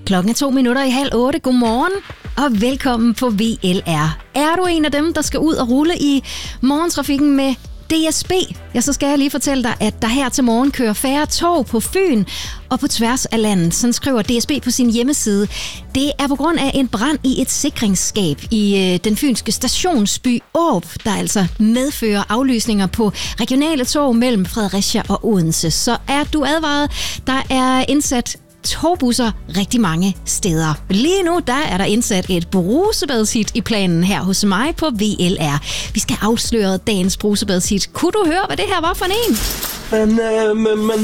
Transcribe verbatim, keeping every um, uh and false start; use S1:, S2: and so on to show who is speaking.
S1: Klokken er to minutter i halv otte. Godmorgen og velkommen på V L R. Er du en af dem, der skal ud og rulle i morgentrafikken med D S B, ja, så skal jeg lige fortælle dig, at der her til morgen kører færre tog på Fyn og på tværs af landet. Sådan skriver D S B på sin hjemmeside. Det er på grund af en brand i et sikringsskab i øh, den fynske stationsby Aarup, der altså medfører aflysninger på regionale tog mellem Fredericia og Odense. Så er du advaret, der er indsat togbusser rigtig mange steder. Lige nu der er der indsat et brusebadshit i planen her hos mig på V L R. Vi skal afsløre dagens brusebadshit. Kunne du høre, hvad det her var for en?
S2: Men, øh, men, men